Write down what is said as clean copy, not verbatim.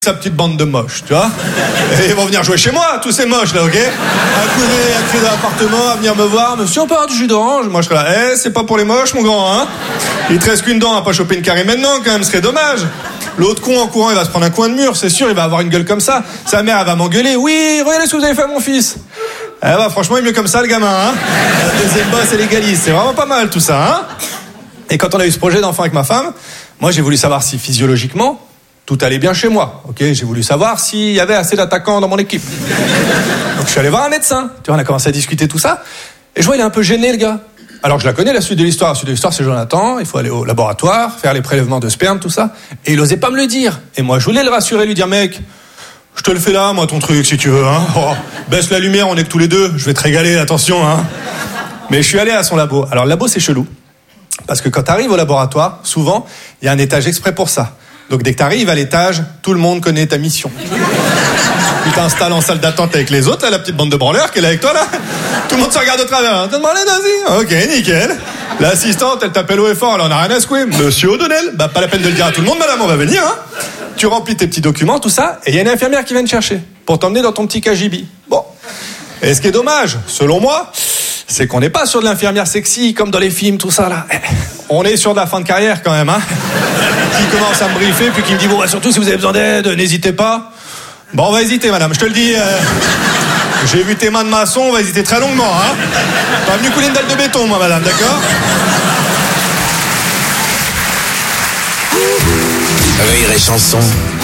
sa petite bande de moches, tu vois. Et ils vont venir jouer chez moi, tous ces moches là, ok. À crier dans l'appartement, à venir me voir. Monsieur, on peut avoir du jus d'orange? Moi je serais là, c'est pas pour les moches mon grand, hein. Il te reste qu'une dent à pas choper une carie maintenant, quand même, ce serait dommage. L'autre con en courant, il va se prendre un coin de mur, c'est sûr, il va avoir une gueule comme ça. Sa mère, elle va m'engueuler. Oui, regardez ce que vous avez fait à mon fils. Eh bah, franchement, il est mieux comme ça, le gamin, hein. La deuxième bosse, elle égalise. C'est vraiment pas mal tout ça, hein. Et quand on a eu ce projet d'enfant avec ma femme, moi j'ai voulu savoir si physiologiquement tout allait bien chez moi, ok. J'ai voulu savoir s'il y avait assez d'attaquants dans mon équipe. Donc je suis allé voir un médecin. Tu vois, on a commencé à discuter tout ça. Et je vois, il est un peu gêné, le gars. Alors je la connais, la suite de l'histoire. La suite de l'histoire, c'est Jonathan. Il faut aller au laboratoire, faire les prélèvements de sperme, tout ça. Et il osait pas me le dire. Et moi, je voulais le rassurer, lui dire, mec, je te le fais là, moi, ton truc, si tu veux, hein. Oh, baisse la lumière, on est que tous les deux. Je vais te régaler, attention, hein. Mais je suis allé à son labo. Alors le labo, c'est chelou. Parce que quand tu arrives au laboratoire, souvent, il y a un étage exprès pour ça. Donc dès que tu arrives à l'étage, tout le monde connaît ta mission. Tu t'installes en salle d'attente avec les autres, là, la petite bande de branleurs qui est là avec toi, là. Tout le monde se regarde de travers. T'as demandé, vas-y. Ok, nickel. L'assistante, elle t'appelle haut et fort, elle en a rien à secouer. Monsieur O'Donnell, bah pas la peine de le dire à tout le monde, madame, on va venir, hein. Tu remplis tes petits documents, tout ça, et il y a une infirmière qui vient te chercher pour t'emmener dans ton petit KGB. Bon. Et ce qui est dommage, selon moi, c'est qu'on n'est pas sur de l'infirmière sexy comme dans les films, tout ça là. On est sur de la fin de carrière quand même, hein. Qui commence à me briefer, puis qui me dit bon, bah, surtout si vous avez besoin d'aide, n'hésitez pas. Bon, on va hésiter, madame, je te le dis. J'ai vu tes mains de maçon, on va hésiter très longuement, hein. Pas venu couler une dalle de béton, moi, madame, d'accord? Rire et chanson.